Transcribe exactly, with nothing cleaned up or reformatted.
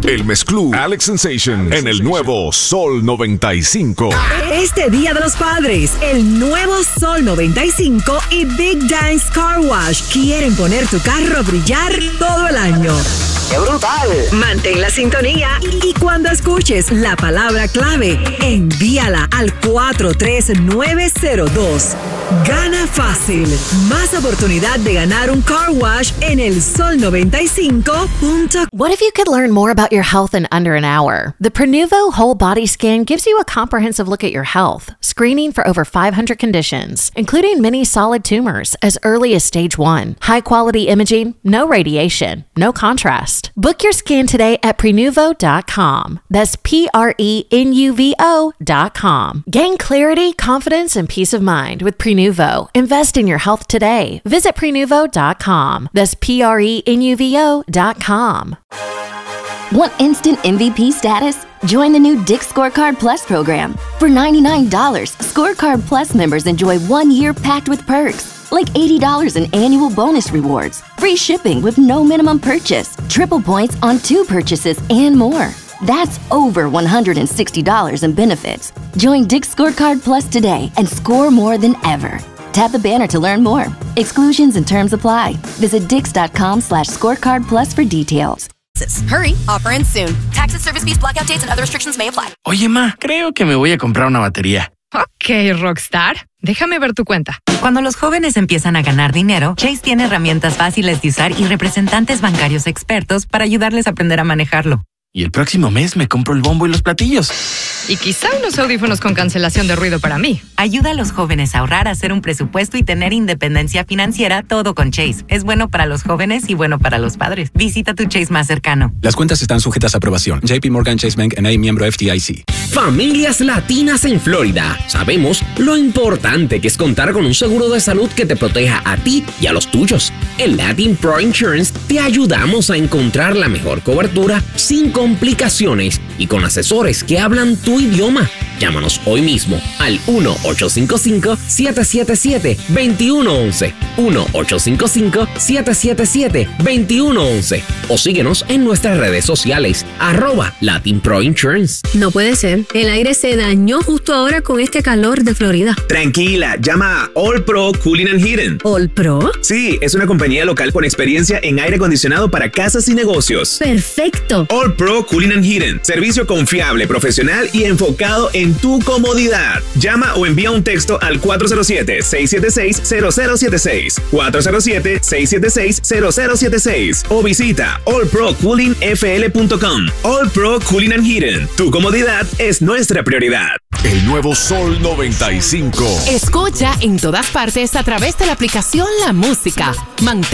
El mezclú Alex Sensation en el nuevo Sol noventa y cinco. Este Día de los Padres, el nuevo Sol noventa y cinco y Big Dance Car Wash quieren poner tu carro a brillar todo el año. ¡Qué brutal! Mantén la sintonía y cuando escuches la palabra clave, envíala al cuatro tres nueve cero dos. Gana fácil. Más oportunidad de ganar un car wash en el sol noventa y cinco punto com. What if you could learn more about your health in under an hour? The Prenuvo Whole Body Scan gives you a comprehensive look at your health, screening for over five hundred conditions, including many solid tumors as early as stage one. High-quality imaging, no radiation, no contrast. Book your scan today at prenuvo dot com. That's P R E N U V O dot com. Gain clarity, confidence, and peace of mind with Prenuvo. Invest in your health today. Visit prenuvo dot com. That's P R E N U V O dot com. Want instant M V P status? Join the new Dick's Scorecard Plus program. For ninety-nine dollars, Scorecard Plus members enjoy one year packed with perks, like eighty dollars in annual bonus rewards, free shipping with no minimum purchase, triple points on two purchases, and more. That's over one hundred sixty dollars in benefits. Join Dick's Scorecard Plus today and score more than ever. Tap the banner to learn more. Exclusions and terms apply. Visit dix.com slash scorecard plus for details. Hurry, offer ends soon. Taxes, service fees, blackout dates, and other restrictions may apply. Oye, ma, creo que me voy a comprar una batería. Ok, Rockstar. Déjame ver tu cuenta. Cuando los jóvenes empiezan a ganar dinero, Chase tiene herramientas fáciles de usar y representantes bancarios expertos para ayudarles a aprender a manejarlo. Y el próximo mes me compro el bombo y los platillos. Y quizá unos audífonos con cancelación de ruido para mí. Ayuda a los jóvenes a ahorrar, a hacer un presupuesto y tener independencia financiera, todo con Chase. Es bueno para los jóvenes y bueno para los padres. Visita tu Chase más cercano. Las cuentas están sujetas a aprobación. J P Morgan Chase Bank N A, miembro F D I C. Familias latinas en Florida. Sabemos lo importante que es contar con un seguro de salud que te proteja a ti y a los tuyos. En Latin Pro Insurance te ayudamos a encontrar la mejor cobertura sin complicaciones y con asesores que hablan tu idioma. Llámanos hoy mismo al uno ocho cinco cinco, siete siete siete, dos uno uno uno, uno ocho cinco cinco, siete siete siete, dos uno uno uno o síguenos en nuestras redes sociales, arroba Latin Pro Insurance. No puede ser, el aire se dañó justo ahora con este calor de Florida. Tranquila, llama a All Pro Cooling and Heating. ¿All Pro? Sí, es una compañía local con experiencia en aire acondicionado para casas y negocios. Perfecto. All Pro Cooling and Heating, servicio confiable, profesional y enfocado en tu comodidad. Llama o envía un texto al cuatro cero siete, seis siete seis, cero cero siete seis, cuatro cero siete, seis siete seis, cero cero siete seis o visita all pro cooling f l punto com. All Pro Cooling and Heating, tu comodidad es nuestra prioridad. El nuevo Sol noventa y cinco. Escucha en todas partes a través de la aplicación La Música. Mantén